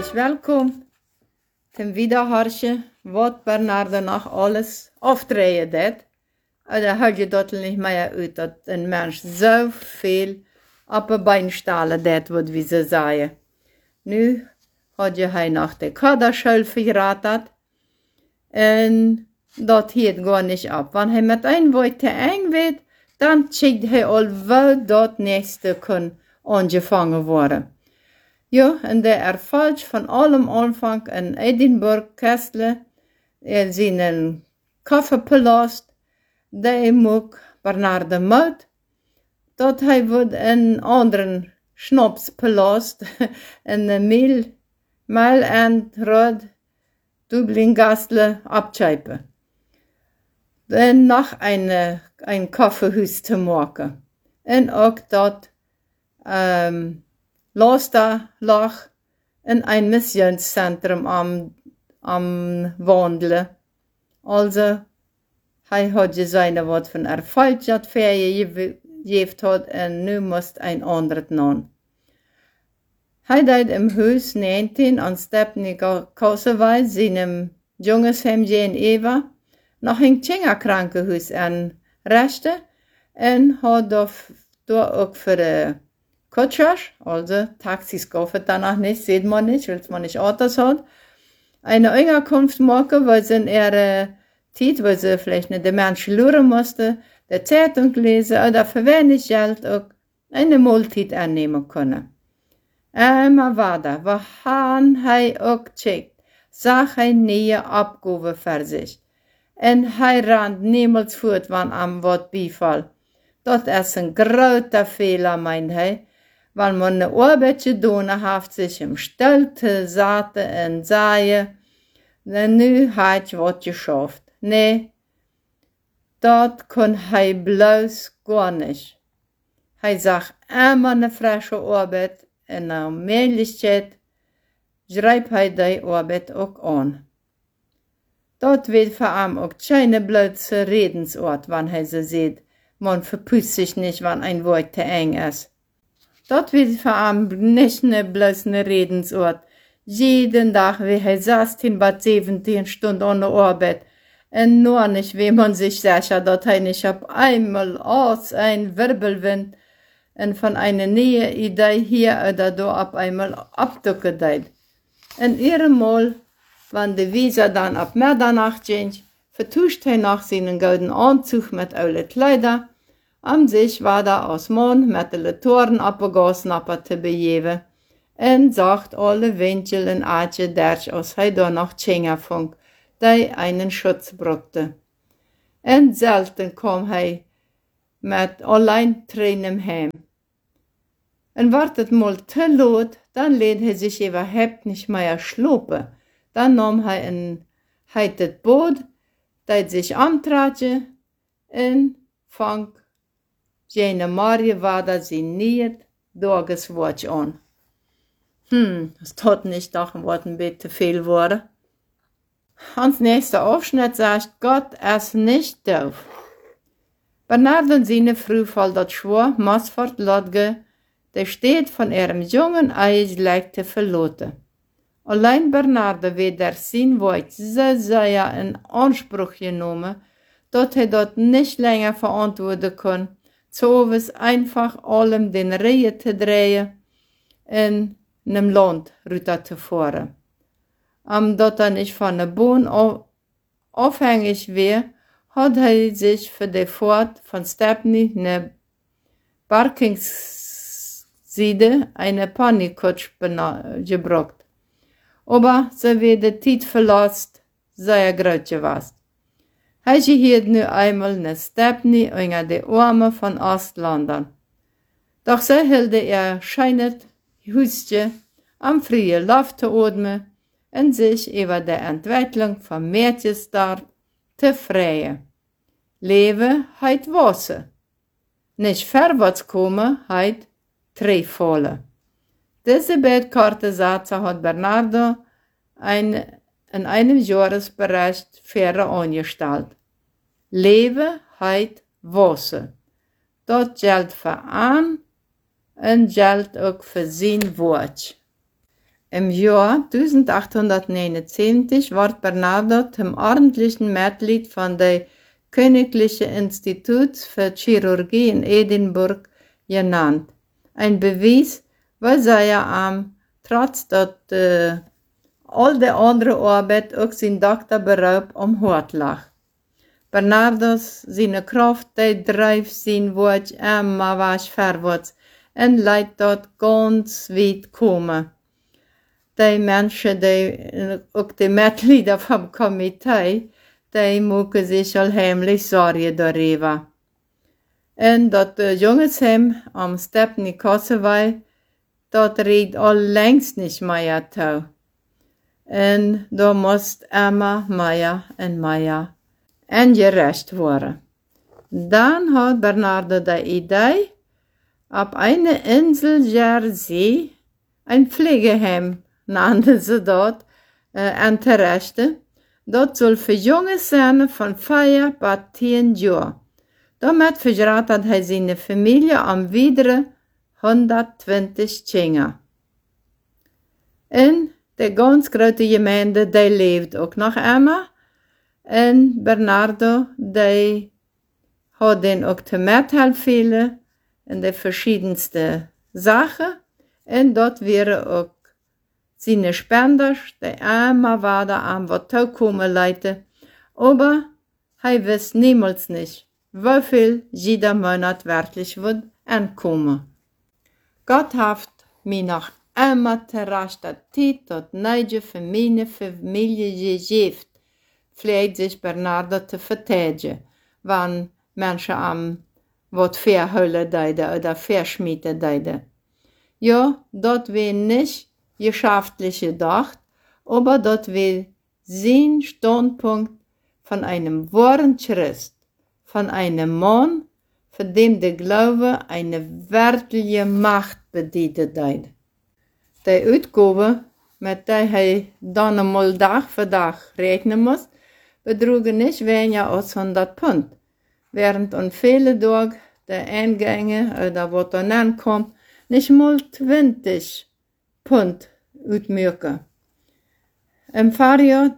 herzlich willkommen zum Wiederhorchen, was Bernardo noch alles aufdrehen hat. Da hört je dort nicht mehr aus, dass ein Mensch so viel auf den Bein stellen hat, wie sie sagen. Nu hat je noch die Kaderschule verraten und das hielt gar nicht ab. Wenn er mit einem Wort eng wird, dann checkt er all, wo das nächste kann angefangen worden. Ja, und der Erfolg von allem Anfang in Edinburgh Castle, seinen Kaffeepalast, der mag Bernardo Mout, dat hij wordt een anderen Schnapspalast in de Mil en Rod Dublin Gastle abscheipen. Dan nog een Kaffeehuis te maken. En ook dat Laster lag in een missionscentrum am wandelen. Also, hij had je zijn wat van erfolg dat geeft had en nu moest een ander non. Hij deed im huis 19 aan Stepney Kosovo, zijn jongensheim en Eva, nog een kinderkrankenhuis en rechten en had daar ook voor de Kutschers, also Taxis kaufen danach nicht, sieht man nicht, weil man nicht Autos hat, eine Unterkunft machen, weil sie in ihrer Zeit, weil sie vielleicht nicht die Menschen luren musste, die Zeitung lesen oder für wenig Geld auch eine Mahlzeit annehmen können. Immer weiter, wo hij auch checkt, sag hij nie Abgabe für sich. Und hij rannt niemals fort, wenn am Wort bifall. Das ist ein großer Fehler, meint hij, weil man eine Arbeit tun hat, sich im Stellte, Saate und Säie, und nu hat was geschafft. Nee, das kann hij bloß gar nicht. Hij sagt immer eine frische Arbeit, und nach Möglichkeit schreibt hij die Arbeit auch an. Das wird für ihn auch keine bloße Redensort, wenn er so sieht, man verputzt sich nicht, wenn ein Wort zu eng ist. Das wird für ihn nicht bloß eine Redensort. Jeden Tag, wie er 16 bis 17 Stunden an der Arbeit. Und nur nicht, wie man sich sicher, dass er nicht auf einmal aus ein Wirbelwind und von einer neuen Idee hier oder da auf einmal abducken wird. Und ihrem Mal, wenn die Visa dann ab Mitternacht ging, vertuscht er nach seinen golden Anzug mit allen Kleidern. Am sich war da aus Mann mit den Toren abgegossen zu begeben und sagt alle Winkel und Aatje derch aus hij da noch Tschenga funk, die einen Schutz brachte. Und selten kam hij mit allein Tränen heim. Und wartet mal te laut, dann lädt er sich überhaupt nicht mehr schlopen. Dann nahm er ein heites Boot, das sich antratje und fang Jene Marie war da sinniert, Tageswatch an. Das tat nicht doch ein bisschen viel wurde. Ans nächster Abschnitt sagt Gott ist nicht doof. Bernardo und seine Frau fällt das schwor, Masfort Lodge, der steht von ihrem jungen Eis leichte verloten. Allein Bernardo wird der sein Wort so sehr in Anspruch genommen, dass er dort nicht länger verantworten kann, so es einfach allem den Reihe zu drehen in einem Land rüber zu fahren. Dort er nicht von der Bahn abhängig war, hat er sich für die Fahrt von Stepney eine Parkingsseite eine Panikkutsch gebracht. Aber so wie die Zeit verlässt, sei groß gewesen. Hij hielt nu einmal ne Stepney unter die Arme von Ostlandern. Doch so hielt scheinet Hüstje am frühen Luft zu atmen und sich über die Entwicklung von Mädchens dort zu freuen. Leben heit Wasser. Nicht vorwärts kommen heit Trefallen. Diese beiden kurze Sätze hat Bernardo in einem Jahresbericht fairer angestellt. Leben heit Wasser. Dat geldt für an und geldt auch für sein Wort. Im Jahr 1879 wird Bernardo zum ordentlichen Mitglied von der Königlichen Institut für Chirurgie in Edinburgh genannt. Ein Beweis, weil er trotz dass all der andere Arbeit auch sein Doktorberuf umhört lag. Bernardos seine Kraft, die dreift sein Wort immer was vorwärts und leidt dort ganz weit kommen. Die Menschen, die auch die Mitglieder vom Komitee, die machen sich allheimlich Sorgen darüber. Und dat Jungsheim am Stepney Kossewei, dat redt all längst nicht mehr tau. Und da muss immer mehr und mehr angerecht worden. Dann hat Bernardo die Idee, auf einer Insel Jersey, ein Pflegeheim nannten sie dort, anzurichten. Dat soll für Junge sein von 4 bis 10 Jahren. Damit verratet er seine Familie am wieder 120 Kinder. Und die ganz große Gemeinde, die lebt auch noch immer. Und Bernardo, die hat den auch mithelfen in die verschiedensten Sachen. Und dort wäre auch seine Spender, die immer weiter am was kommen leiten. Aber er weiß niemals nicht, wie viel jeder Monat wirklich wird ankommen. Gott hat mir noch immer terrast dat Zeit tot neige für meine Familie gegeben, pflegt sich Bernardo zu verteidigen, wenn Menschen am wat verhüllen deiden oder verschmieden deiden. Ja, dat wir nicht geschäftlich gedacht, aber dat wir sein Standpunkt von einem wahren Christ, von einem Mann, für dem der Glaube eine wirkliche Macht bedeutet hat. Die Uitgabe, mit der er dann einmal Tag für Tag rechnen muss, betrugen nicht weniger als 100 Pfund, während an viele Tage die Eingänge oder was dann ankommt, nicht mal 20 Pfund uitmaken. Im Fahrjahr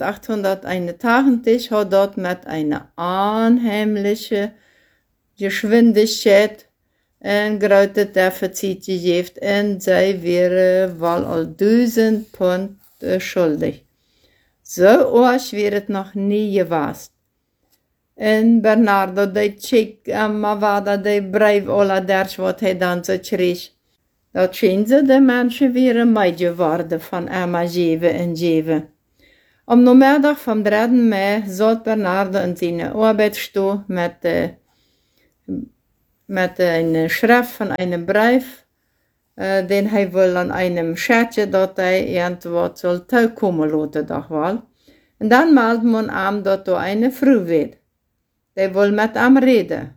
1881 hat dort mit einer unheimlichen Geschwindigkeit ein großes Defizit gegeben und sie wäre wohl all 1000 Pfund schuldig. So arg wird es noch nie gewesen. Und Bernardo, der schickt immer weiter die Brief aller das, was er dann so schrieb. Dat schien ze de mensen weer een meidje worden van Emma geven en geven. Am Nachmittag vom 3. Mai zat Bernardo in seine Arbeitsstuhl mit einer Schrift von einem Brief, den er wohl an einem Schätzchen, dat er irgendwas soll zukommen lassen, doch wohl. Und dann meldet man ihm, dass da eine Frau wird. Die will mit ihm reden.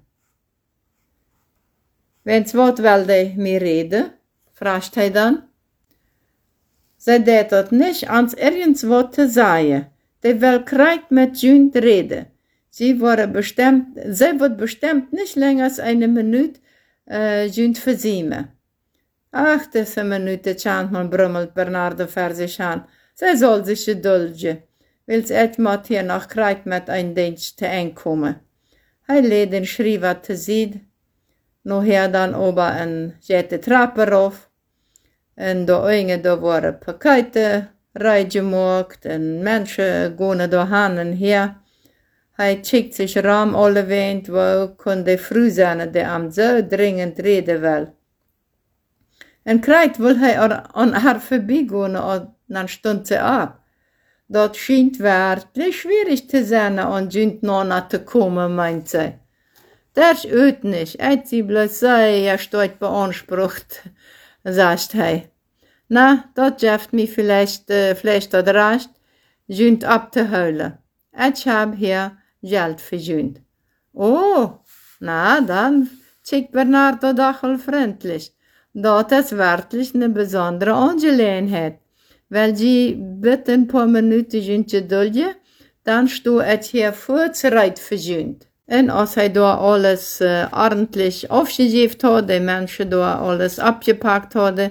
Wenn's wat will die mir reden? Fragt er dann. Sie det dat nicht, ans irgendwas zu sagen. Die will kriegt mit Jünd reden. Sie wird bestimmt nicht länger als eine Minute Jünd versiemen. Ach, das ist eine Minute, chant man brummelt Bernardo für sich an. Sie soll sich gedulden, weil sie etwas hier noch kriegt mit ein Dienst zu einkommen. Er lädt den Schreiber zu sehen, nachher dann oben und geht die Treppe rauf. Und da waren Pakete reingemacht und Menschen gehen da hin und her. Er schickt sich Raum alle Wind, wo kann die Frau sein, die am so dringend reden will. Und kriegt will er an haar vorbeigehen und dann stund sie ab. Das scheint wirklich schwierig zu sein, an Jünd noch zu kommen, meint sie. Das ist nicht, sie bloß sehr stark beansprucht, sagt er. Na, das schafft mich vielleicht das recht, Jünd abzuholen. Ich habe hier Geld für Jünd. Oh, na, dann schickt Bernardo doch freundlich. Das ist wirklich eine besondere Angelegenheit. Weil sie bitte ein paar Minuten Jünd gedulden, dann stehe ich hier vorzureiten für Jünd. Und als er da alles ordentlich aufgegeben hat, die Menschen da alles abgepackt hat,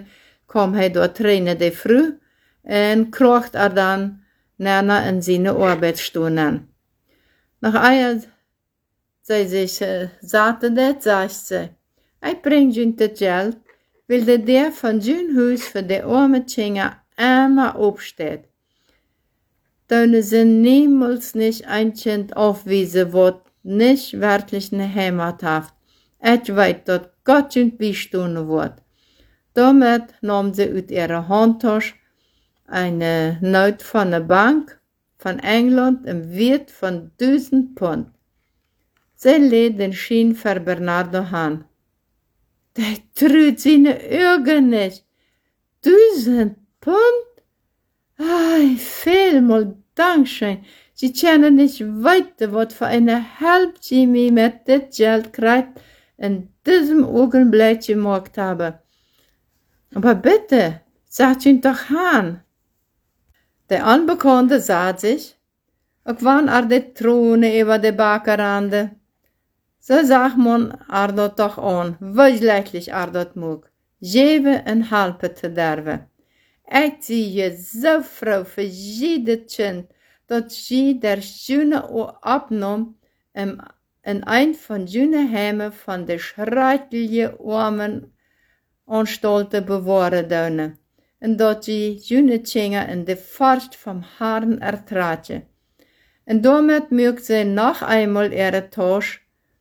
kom hij door trainen de früh en krocht dan Nana in seine Arbeitsstunden. Nach einer zij sich sagte dat, sagt sie, ich bring jün das Geld, weil der von jün Haus für die arme Kinder immer aufsteht. Dann sind niemals nicht ein Kind aufwiesen, was nicht wirklich eine Heimat hat. Ich weiß, dass Gott jün beistehen wird. Damit nahm sie aus ihrer Handtasche eine Note von der Bank von England im Wert von 1000 Pfund. Sie lädt den Schein für Bernardo an. Der traut seine Augen nicht. 1000 Pfund? Ai, vielmal Dankeschön. Sie können nicht weiter, was für eine Help sie mir mit dem Geld kriegt, in diesem Augenblick gemacht habe. Aber bitte, sagt ihn doch an. Der Unbekannte sah sich, auch wann die Throne über die Backerande. So sagt man dort doch an, wie schlechtlich dort mag. Geben und helfen zu dürfen. Ich sehe so froh für jedes Kind, dass sie der schöne abnahm, in ein von jenen Heimen von der schrecklichen armen Anstalten bewahren dürfen. Und dat sie jene Kinder in de Forst vom Haaren ertraten. Und damit mögt sie noch einmal ihre Tasche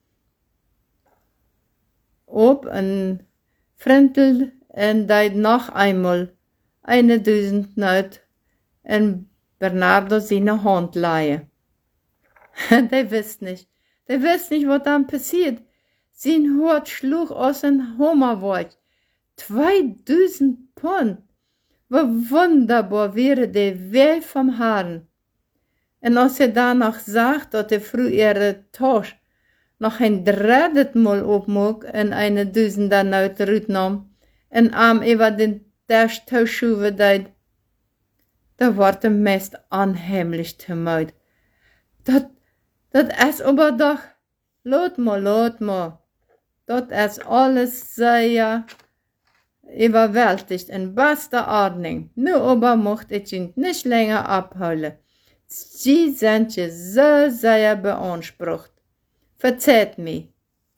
op ein Frentel und deit noch einmal 1000 Note in Bernardo seine Hand leihen. Der wisst nicht, was dann passiert. Sein Hort schlug aus dem Hummerwort. 2000 Pfund. Wie wunderbar wäre der Weg vom Haaren. Und als er dann noch sagt, dass er früh ihre Tasche noch ein drittes Mal aufmog und eine 1000er Note rausnahm und arm über den Tisch Tauschschuhe deit, da ward er meist unheimlich zumut. Dat ist aber doch, lot mal. Dat ist alles sehr überwältigt in bester Ordnung. Nur aber mochte ich ihn nicht länger abholen. Sie sind ja so sehr beansprucht. Verzeiht mir.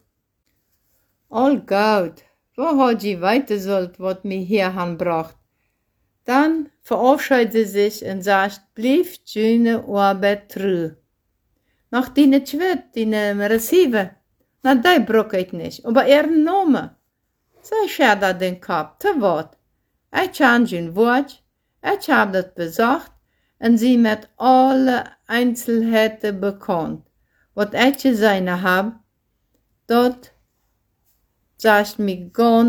All gut, wo hat sie weiter sollt, was mir hier anbracht? Dann verabschiedet sie sich und sagt, blieb schöne Arbeit treu. Nach deine Schwert, deine Receiver, na die brauch ich nicht, aber ihren Namen. Sie schert den Kopf, zu Wort. Ich habe ein Wort, ich habe das besorgt und sie mit alle Einzelheiten bekannt. Was ich gesehen habe, dort sagt mir ganz